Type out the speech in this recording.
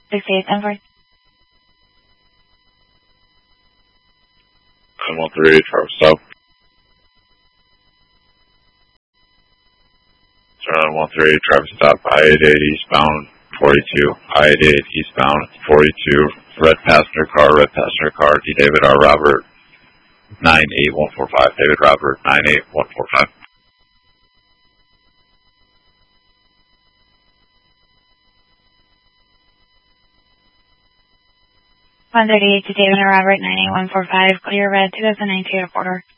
6874. 913, Traverse South. Turn 913, Traverse Stop, I-88 eastbound, 42. I-88 eastbound, 42. Red passenger car, D. David R. Robert, 98145. David Robert, 98145. 138 to David and Robert, 98145, clear red 2009 Toyota 4-door.